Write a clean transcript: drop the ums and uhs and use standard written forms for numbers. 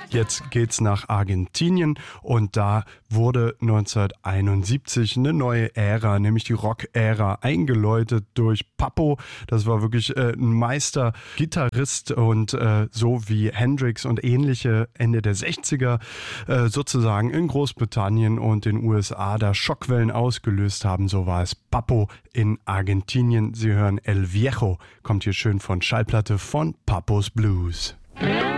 Jetzt geht's nach Argentinien und da wurde 1971 eine neue Ära, nämlich die Rock-Ära, eingeläutet durch Pappo. Das war wirklich ein Meister-Gitarrist und so wie Hendrix und ähnliche Ende der 60er sozusagen in Großbritannien und den USA da Schockwellen ausgelöst haben, so war es Pappo in Argentinien. Sie hören El Viejo, kommt hier schön von Schallplatte von Pappos Blues.